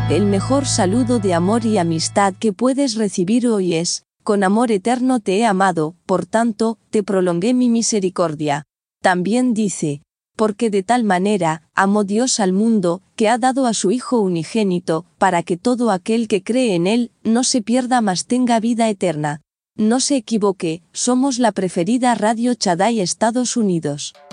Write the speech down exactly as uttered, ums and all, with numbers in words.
El mejor saludo de amor y amistad que puedes recibir hoy es: con amor eterno te he amado, por tanto, te prolongué mi misericordia. También dice: porque de tal manera amó Dios al mundo, que ha dado a su Hijo unigénito, para que todo aquel que cree en Él no se pierda mas tenga vida eterna. No se equivoque, somos la preferida Radio Shaddai Estados Unidos.